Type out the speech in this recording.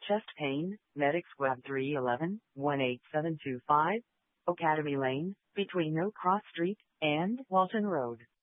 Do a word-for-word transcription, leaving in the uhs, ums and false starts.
Chest pain, Medics Web three one one, one eight seven two five, Academy Lane, between No Cross Street and Walton Road.